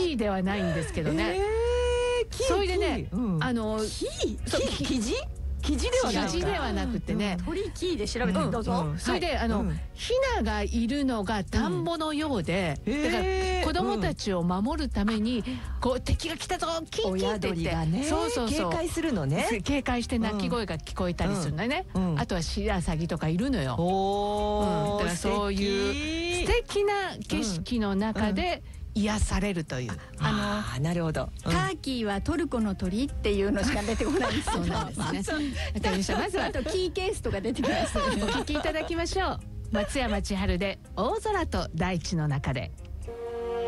キーではないんですけどね。それでね、キジではなくてね、 鳥キーで調べてどうぞ。 それでヒナがいるのが田んぼのようで、だから子供たちを守るためにこう敵が来たぞキンキンって言って、そう警戒するのね。 警戒して鳴き声が聞こえたりするのね。あとはシラサギとかいるのよ。だからそういう素敵な景色の中で癒されるという。 なるほど。 ターキーはトルコの鳥っていうのしか出てこないんです。 そうなんですね。まずはあとキーケースとか出てきます。 お聞きいただきましょう。松山千春で大空と大地の中で。